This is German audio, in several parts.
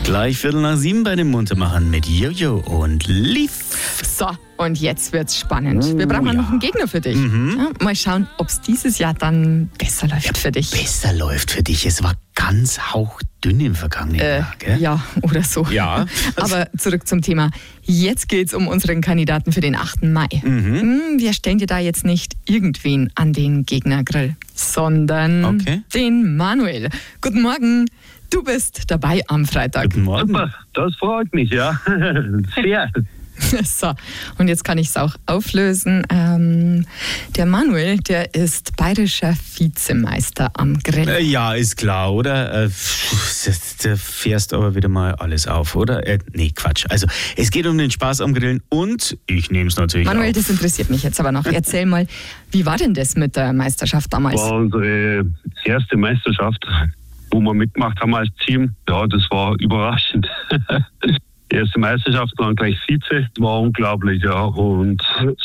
Gleich 6:15 bei den Muntermachern mit Jojo und Lief. So, und jetzt wird's spannend. Wir brauchen noch einen Gegner für dich. Ja, mal schauen, ob es dieses Jahr dann besser läuft für dich. Besser läuft für dich. Es war ganz hauchdünn im vergangenen Jahr, gell? Ja, oder so. Ja. Aber zurück zum Thema. Jetzt geht's um unseren Kandidaten für den 8. Mai. Wir stellen dir da jetzt nicht irgendwen an den Gegnergrill, sondern den Manuel. Guten Morgen. Du bist dabei am Freitag. Guten Morgen. Super, das freut mich, ja. Sehr. So, und jetzt kann ich es auch auflösen. Der Manuel, der ist bayerischer Vizemeister am Grill. Ja, ist klar, oder? Da fährst aber wieder mal alles auf, oder? Nee, Quatsch. Also, es geht um den Spaß am Grillen und ich nehme es natürlich Manuel, auf. das interessiert mich jetzt aber noch. Erzähl mal, wie war denn das mit der Meisterschaft damals? War unsere erste Meisterschaft, wo wir mitgemacht haben als Team. Ja, das war überraschend. Die erste Meisterschaft war gleich Vize, war unglaublich, ja. Und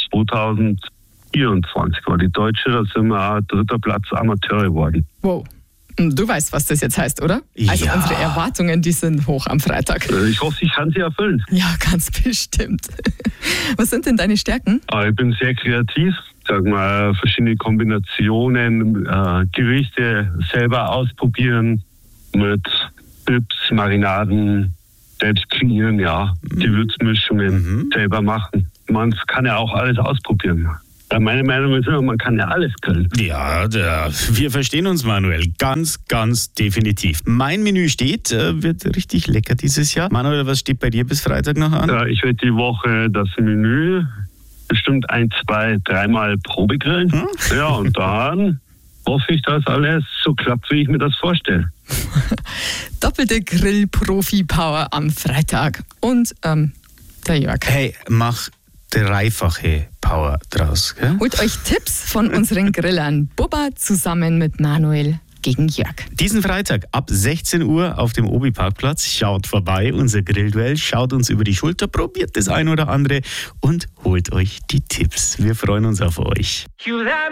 2024 war die deutsche, da sind wir auch 3. Platz Amateure geworden. Wow. Du weißt, was das jetzt heißt, oder? Also Ja. unsere Erwartungen, die sind hoch am Freitag. Ich hoffe, ich kann sie erfüllen. Ja, ganz bestimmt. Was sind denn deine Stärken? Ich bin sehr kreativ, sag mal, verschiedene Kombinationen, Gerichte selber ausprobieren mit Dips, Marinaden, selbst kreieren, ja, Gewürzmischungen selber machen. Man kann ja auch alles ausprobieren. Meine Meinung ist immer, man kann ja alles können. Ja, wir verstehen uns, Manuel. Ganz, ganz definitiv. Mein Menü steht, wird richtig lecker dieses Jahr. Manuel, was steht bei dir bis Freitag noch an? Ja, ich werde die Woche das Menü bestimmt 1, 2, 3 Mal Probe grillen. Ja, und dann hoffe ich, dass alles so klappt, wie ich mir das vorstelle. Doppelte Grill-Profi-Power am Freitag. Und der Jörg. Hey, mach dreifache Power draus, gell? Holt euch Tipps von unseren Grillern. Bubba zusammen mit Manuel gegen Jörg. Diesen Freitag ab 16 Uhr auf dem Obi-Parkplatz. Schaut vorbei, unser Grillduell. Schaut uns über die Schulter, probiert das ein oder andere und holt euch die Tipps. Wir freuen uns auf euch.